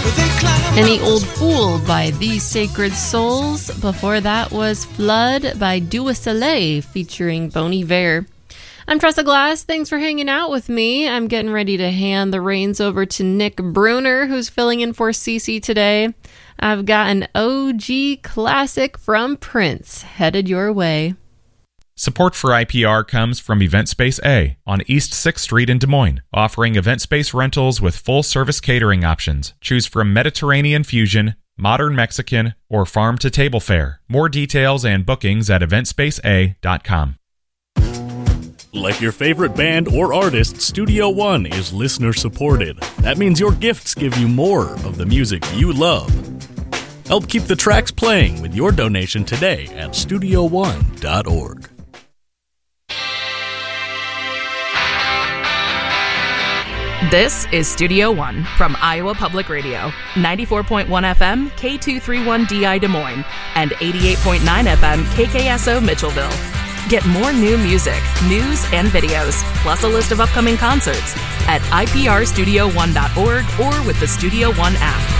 Any Old Fool by The Sacred Souls. Before that was Flood by Du Soleil featuring Bon Iver. I'm Tressa Glass. Thanks for hanging out with me. I'm getting ready to hand the reins over to Nick Bruner, who's filling in for Cece today. I've got an OG classic from Prince headed your way. Support for IPR comes from Event Space A on East 6th Street in Des Moines, offering event space rentals with full-service catering options. Choose from Mediterranean fusion, modern Mexican, or farm-to-table fare. More details and bookings at eventspaceA.com. Like your favorite band or artist, Studio One is listener-supported. That means your gifts give you more of the music you love. Help keep the tracks playing with your donation today at StudioOne.org. This is Studio One from Iowa Public Radio, 94.1 FM, K231DI Des Moines, and 88.9 FM, KKSO Mitchellville. Get more new music, news, and videos, plus a list of upcoming concerts at iprstudio1.org or with the Studio One app.